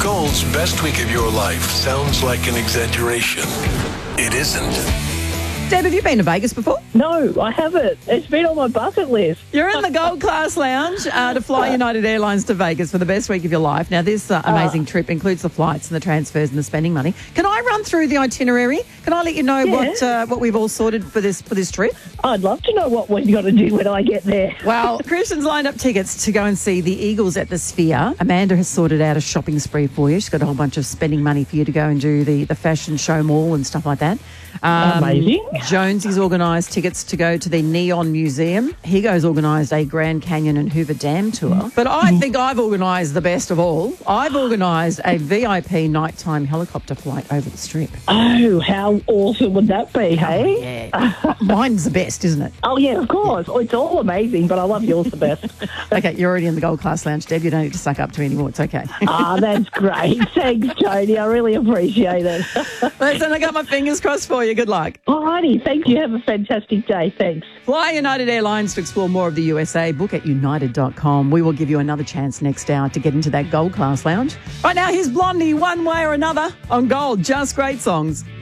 Gold's best week of your life sounds like an exaggeration. It isn't. Deb, have you been to Vegas before? No, I haven't. It's been on my bucket list. You're in the Gold Class Lounge to fly United Airlines to Vegas for the best week of your life. Now, this amazing trip includes the flights and the transfers and the spending money. Can I run through the itinerary? Can I let you know what we've all sorted for this trip? I'd love to know what we've got to do when I get there. Well, Christian's lined up tickets to go and see the Eagles at the Sphere. Amanda has sorted out a shopping spree for you. She's got a whole bunch of spending money for you to go and do the fashion show mall and stuff like that. Amazing. Jonesy's organised tickets to go to the Neon Museum. Higo's organised a Grand Canyon and Hoover Dam tour. But I think I've organised the best of all. I've organised a VIP nighttime helicopter flight over the Strip. Oh, how awesome would that be, hey? Yeah. Mine's the best, isn't it? Oh, yeah, of course. It's all amazing, but I love yours the best. Okay, you're already in the Gold Class Lounge, Deb. You don't need to suck up to me anymore. It's okay. That's great. Thanks, Tony. I really appreciate it. Listen, I got my fingers crossed for you. Good luck. All righty. Thank you. Have a fantastic day. Thanks. Fly United Airlines to explore more of the USA. Book at united.com. We will give you another chance next hour to get into that Gold Class Lounge. Right now, here's Blondie, One Way or Another, on Gold. Just great songs.